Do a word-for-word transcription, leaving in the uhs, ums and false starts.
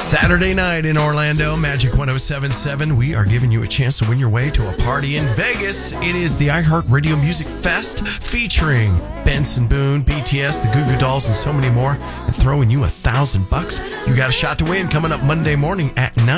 Saturday night in Orlando, Magic one oh seven point seven. We are giving you a chance to win your way to a party in Vegas. It is the iHeartRadio Music Fest featuring Benson Boone, B T S, the Goo Goo Dolls, and so many more. And throwing you a thousand bucks. You got a shot to win coming up Monday morning at nine.